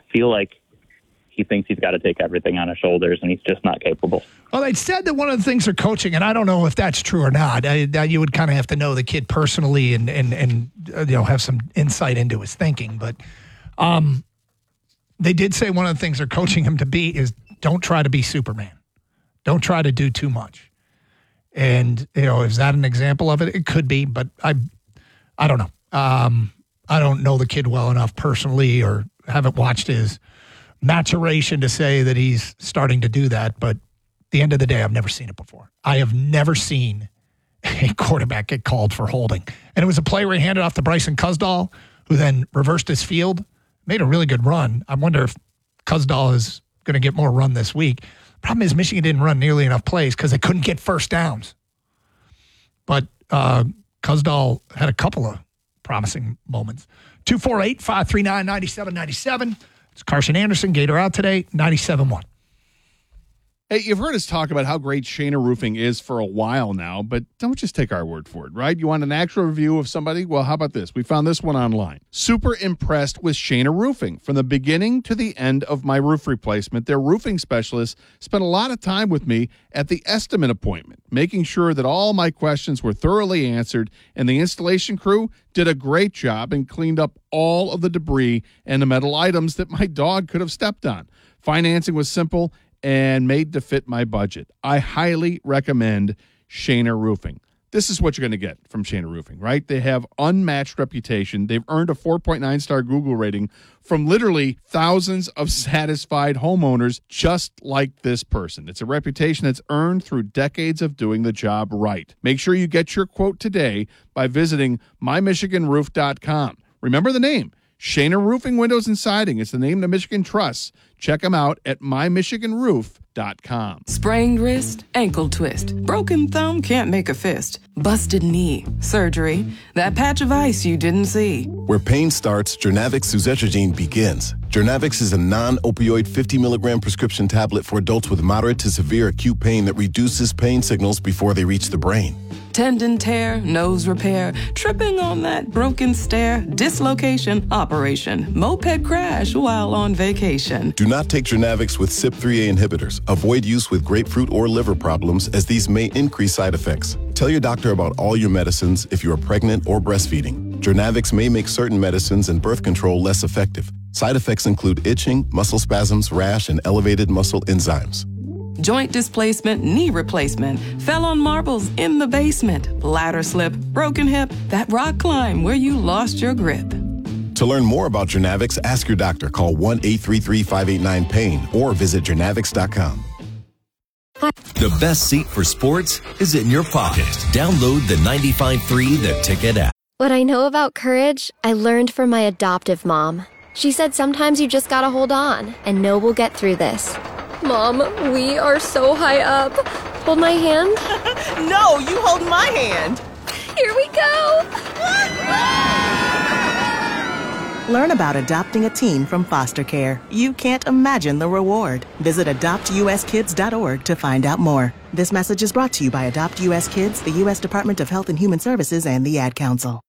feel like he thinks he's got to take everything on his shoulders, and he's just not capable. Well, they said that one of the things they're coaching, and I don't know if that's true or not. You would kind of have to know the kid personally and have some insight into his thinking. But they did say one of the things they're coaching him to be is don't try to be Superman. Don't try to do too much. And, is that an example of it? It could be, but I don't know. I don't know the kid well enough personally or haven't watched his maturation to say that he's starting to do that. But at the end of the day, I've never seen it before. I have never seen a quarterback get called for holding. And it was a play where he handed off to Bryson Cusdahl, who then reversed his field, made a really good run. I wonder if Cusdahl is going to get more run this week. Problem is Michigan didn't run nearly enough plays because they couldn't get first downs. But Cusdahl had a couple of promising moments. 248-539-9797. It's Carson Anderson, Gator Out today, 97.1. Hey, you've heard us talk about how great Shana Roofing is for a while now, but don't just take our word for it, right? You want an actual review of somebody? Well, how about this? We found this one online. Super impressed with Shana Roofing. From the beginning to the end of my roof replacement, their roofing specialists spent a lot of time with me at the estimate appointment, making sure that all my questions were thoroughly answered, and the installation crew did a great job and cleaned up all of the debris and the metal items that my dog could have stepped on. Financing was simple and made to fit my budget. I highly recommend Shana Roofing. This is what you're going to get from Shana Roofing, right? They have unmatched reputation. They've earned a 4.9-star Google rating from literally thousands of satisfied homeowners just like this person. It's a reputation that's earned through decades of doing the job right. Make sure you get your quote today by visiting mymichiganroof.com. Remember the name, Shana Roofing Windows and Siding. It's the name the Michigan trusts. Check them out at mymichiganroof.com. Sprained wrist, ankle twist, broken thumb, can't make a fist, busted knee, surgery, that patch of ice you didn't see. Where pain starts, Jernavix suzetrigine begins. Jernavix is a non-opioid 50-milligram prescription tablet for adults with moderate to severe acute pain that reduces pain signals before they reach the brain. Tendon tear, nose repair, tripping on that broken stair, dislocation, operation, moped crash while on vacation. Do not take Jernavix with CYP3A inhibitors. Avoid use with grapefruit or liver problems, as these may increase side effects. Tell your doctor about all your medicines if you are pregnant or breastfeeding. Jernavix may make certain medicines and birth control less effective. Side effects include itching, muscle spasms, rash, and elevated muscle enzymes. Joint displacement, knee replacement, fell on marbles in the basement, ladder slip, broken hip, that rock climb where you lost your grip. To learn more about Jernavix, ask your doctor. Call 1-833-589-PAIN or visit jernavix.com. The best seat for sports is in your pocket. Download the 95.3 The Ticket app. What I know about courage, I learned from my adoptive mom. She said sometimes you just gotta hold on and know we'll get through this. Mom, we are so high up. Hold my hand. No, you hold my hand. Here we go. Learn about adopting a teen from foster care. You can't imagine the reward. Visit adoptuskids.org to find out more. This message is brought to you by Adopt US Kids, the U.S. Department of Health and Human Services, and the Ad Council.